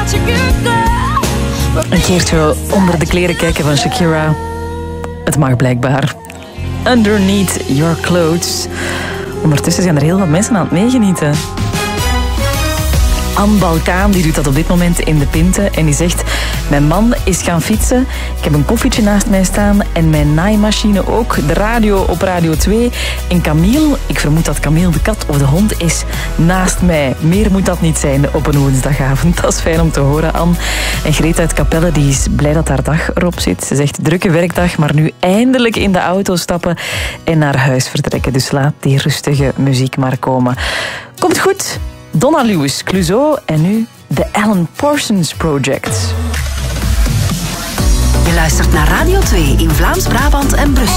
Een keertje onder de kleren kijken van Shakira. Het mag blijkbaar. Underneath your clothes. Ondertussen zijn er heel wat mensen aan het meegenieten. Anne Balkaan die doet dat op dit moment in de Pinte en die zegt: mijn man is gaan fietsen, ik heb een koffietje naast mij staan en mijn naaimachine ook, de radio op Radio 2 en Camille, ik vermoed dat Camille de kat of de hond is, naast mij. Meer moet dat niet zijn op een woensdagavond. Dat is fijn om te horen, Anne. En Greta uit Capelle die is blij dat haar dag erop zit. Ze zegt: drukke werkdag, maar nu eindelijk in de auto stappen en naar huis vertrekken. Dus laat die rustige muziek maar komen. Komt goed. Donna Lewis, Clouseau en nu The Alan Parsons Project. Je luistert naar Radio 2 in Vlaams-Brabant en Brussel.